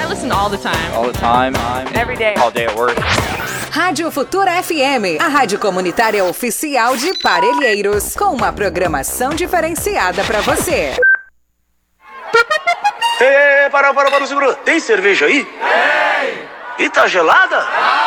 listen all the time. All the time. Every day. All day at work. Rádio Futura FM, a rádio comunitária oficial de Parelheiros, com uma programação diferenciada para você. Para, segura. Tem cerveja aí? Tem! E tá gelada?